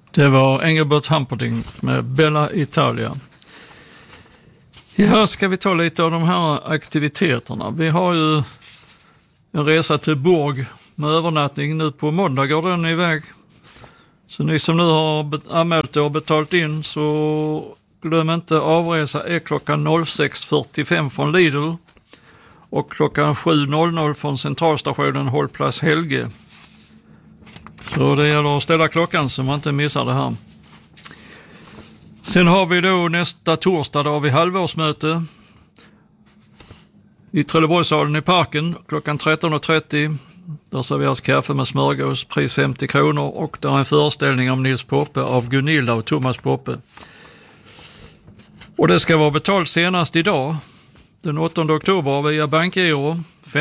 Det var Engelbert Humperdinck med Bella Italia. Ja, ska vi ta lite av de här aktiviteterna. Vi har ju en resa till Borg med övernattning. Nu på måndag går den iväg. Så ni som nu har anmält och betalt in, så glöm inte, avresa är klockan 06.45 från Lidl och klockan 7.00 från centralstationen Hållplats Helge. Så det gäller att ställa klockan så man inte missar det här. Sen har vi då nästa torsdag, då har vi halvårsmöte i Trelleborgssalen i parken klockan 13.30. Där serveras kaffe med smörgås, pris 50 kronor, och där är en föreställning om Nils Poppe av Gunilla och Thomas Poppe. Och det ska vara betalt senast idag, den 8 oktober, via bankgiro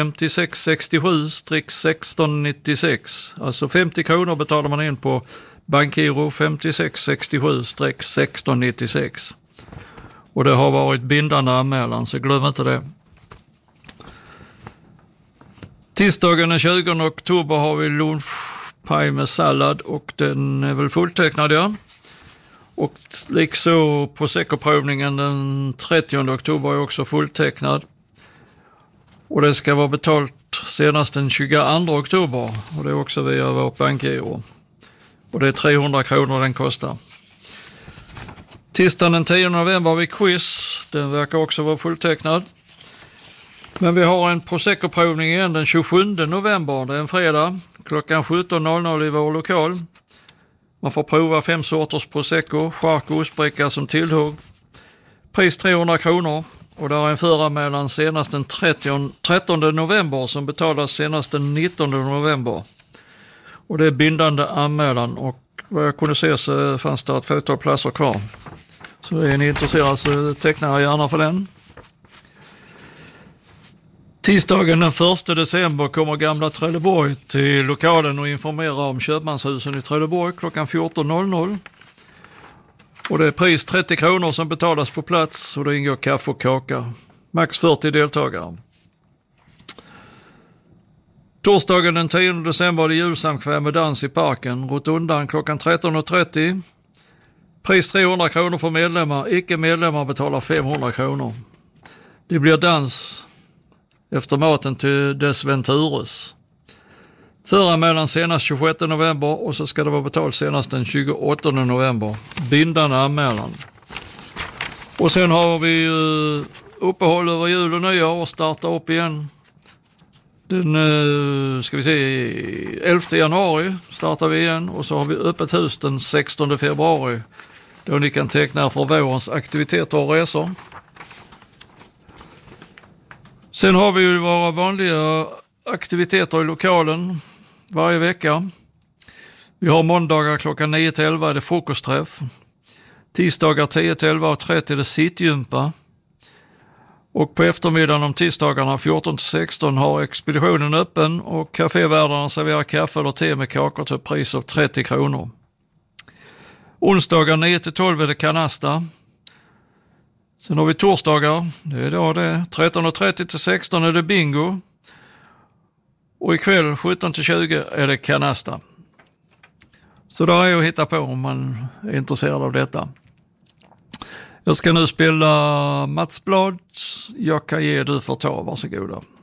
5667-1696. Alltså 50 kronor betalar man in på bankgiro 5667-1696. Och det har varit bindande anmälan, så glöm inte det. Tisdagen den 20 oktober har vi lunchpaj med sallad och den är väl fulltecknad, ja. Och liksom Prosecco-provningen den 30 oktober är också fulltecknad. Och det ska vara betalt senast den 22 oktober och det är också via vårt bankgiro. Och det är 300 kronor den kostar. Tisdagen den 10 november har vi quiz. Den verkar också vara fulltecknad. Men vi har en Prosecco-provning igen den 27 november. Det är en fredag. Klockan 17.00 i vår lokal. Man får prova 5 sorters Prosecco, chark och ostbricka som tillhugg. Pris 300 kronor. Och där är en föranmälan senast den 13 november som betalas senast den 19 november. Och det är bindande anmälan, och vad jag kunde se så fanns det ett fåtal platser kvar. Så är ni intresserade så tecknar jag gärna för den. Tisdagen den 1 december kommer Gamla Trelleborg till lokalen och informera om Köpmanshusen i Trelleborg klockan 14.00. Och det är pris 30 kronor som betalas på plats och det ingår kaffe och kaka. Max 40 deltagare. Torsdagen den 10 december är det julsamkväm med dans i parken. Rotundan klockan 13.30. Pris 300 kronor för medlemmar. Icke-medlemmar betalar 500 kronor. Det blir dans efter maten till Des Ventures. Föranmälan senast 26 november och så ska det vara betalt senast den 28 november. Bindande anmälan. Och sen har vi uppehåll över jul och nyår och startar upp igen. Den 11 januari startar vi igen och så har vi öppet hus den 16 februari då ni kan teckna för vårens aktiviteter och resor. Sen har vi ju våra vanliga aktiviteter i lokalen varje vecka. Vi har måndagar klockan 9-11 är det frukostträff. Tisdagar 10-11:30 är det sittgympa. Och på eftermiddagen om tisdagarna 14-16 har expeditionen öppen och kafévärdarna serverar kaffe eller te med kakor till pris av 30 kronor. Onsdagar 9-12 är det kanasta. Sen har vi torsdagar, det är då det. 13:30-16 är det bingo. Och ikväll 17-20 är det kanasta. Så där är att hitta på om man är intresserad av detta. Jag ska nu spela Mats Blad. Jag kan ge, du får ta, varsågoda.